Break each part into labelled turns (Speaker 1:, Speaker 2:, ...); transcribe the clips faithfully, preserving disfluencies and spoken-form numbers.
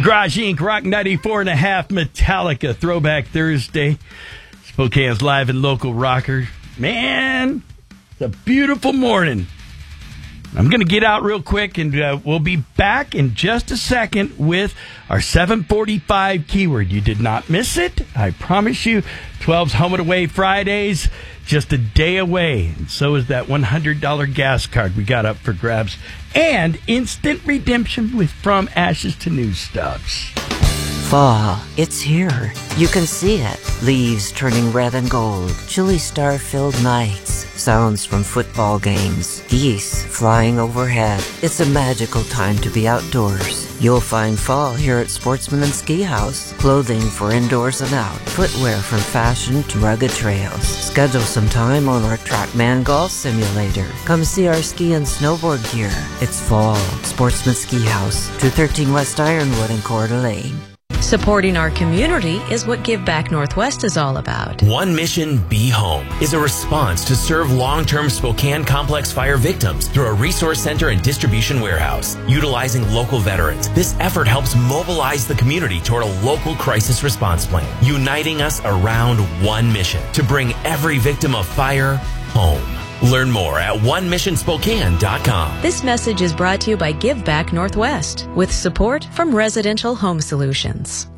Speaker 1: Garage Incorporated. Rock ninety-four and a half, Metallica, Throwback Thursday. Spokane's live and local rocker. Man, it's a beautiful morning. I'm going to get out real quick, and uh, we'll be back in just a second with our seven forty-five keyword. You did not miss it. I promise you. twelve's Home and Away Fridays, just a day away. And so is that one hundred dollars gas card we got up for grabs. And instant redemption with From Ashes to New Stubs.
Speaker 2: Fall, it's here. You can see it. Leaves turning red and gold. Chilly star-filled nights. Sounds from football games. Geese flying overhead. It's a magical time to be outdoors. You'll find fall here at Sportsman and Ski House. Clothing for indoors and out. Footwear from fashion to rugged trails. Schedule some time on our TrackMan Golf Simulator. Come see our ski and snowboard gear. It's fall. Sportsman Ski House. two thirteen West Ironwood in Coeur d'Alene.
Speaker 3: Supporting our community is what Give Back Northwest is all about.
Speaker 4: One Mission Be Home is a response to serve long-term Spokane complex fire victims through a resource center and distribution warehouse. Utilizing local veterans, this effort helps mobilize the community toward a local crisis response plan, uniting us around one mission to bring every victim of fire home. Learn more at one mission spokane dot com.
Speaker 3: This message is brought to you by Give Back Northwest with support from Residential Home Solutions.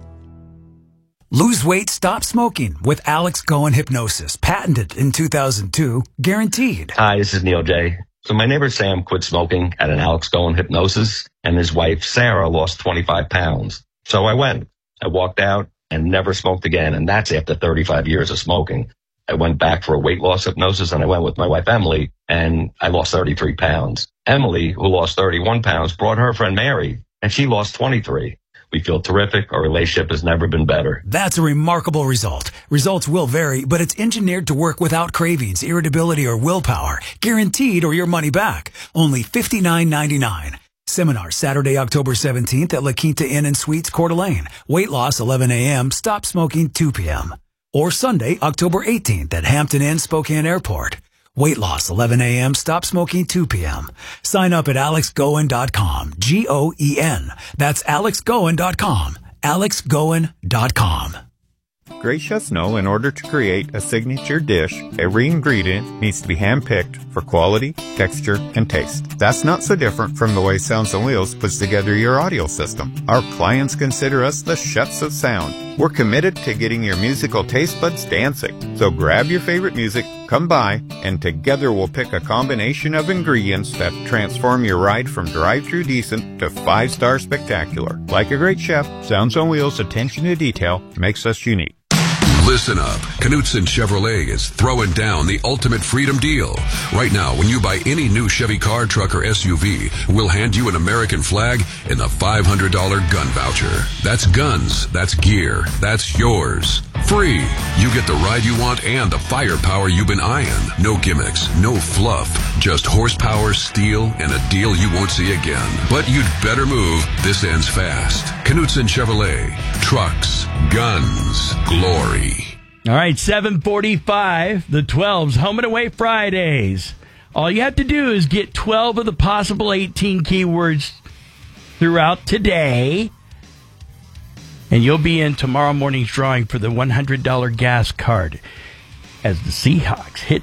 Speaker 5: Lose weight, stop smoking with Alex Goen Hypnosis. Patented in two thousand two, guaranteed.
Speaker 6: Hi, this is Neil J. So my neighbor Sam quit smoking at an Alex Goen Hypnosis, and his wife Sarah lost twenty-five pounds. So I went. I walked out and never smoked again, and that's after thirty-five years of smoking. I went back for a weight loss hypnosis, and I went with my wife, Emily, and I lost thirty-three pounds. Emily, who lost thirty-one pounds, brought her friend Mary, and she lost twenty-three. We feel terrific. Our relationship has never been better.
Speaker 5: That's a remarkable result. Results will vary, but it's engineered to work without cravings, irritability, or willpower. Guaranteed or your money back. Only fifty-nine ninety-nine. Seminar Saturday, October seventeenth at La Quinta Inn and Suites, Coeur d'Alene. Weight loss eleven a.m., stop smoking two p.m. Or Sunday, October eighteenth at Hampton Inn, Spokane Airport. Weight loss eleven a.m., stop smoking two p.m. Sign up at alex goen dot com. G O E N. That's alex goen dot com. alex goen dot com.
Speaker 7: Great chefs know in order to create a signature dish, every ingredient needs to be handpicked for quality, texture, and taste. That's not so different from the way Sounds on Wheels puts together your audio system. Our clients consider us the chefs of sound. We're committed to getting your musical taste buds dancing. So grab your favorite music, come by, and together we'll pick a combination of ingredients that transform your ride from drive-through decent to five-star spectacular. Like a great chef, Sounds on Wheels' attention to detail makes us unique.
Speaker 8: Listen up. Knutson Chevrolet is throwing down the ultimate freedom deal. Right now, when you buy any new Chevy car, truck, or S U V, we'll hand you an American flag and a five hundred dollars gun voucher. That's guns. That's gear. That's yours. Free. You get the ride you want and the firepower you've been eyeing. No gimmicks. No fluff. Just horsepower, steel, and a deal you won't see again. But you'd better move. This ends fast. Knutson Chevrolet. Trucks. Guns. Glory.
Speaker 1: All right, seven forty-five, the twelve's Home and Away Fridays. All you have to do is get twelve of the possible eighteen keywords throughout today, and you'll be in tomorrow morning's drawing for the one hundred dollars gas card as the Seahawks hit